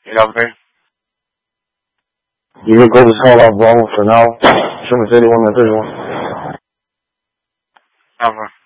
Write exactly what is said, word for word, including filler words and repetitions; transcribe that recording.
eight Alpha Bay. You can go to call out Bravo for now. Insurance eighty-one and thirty-one. Alpha.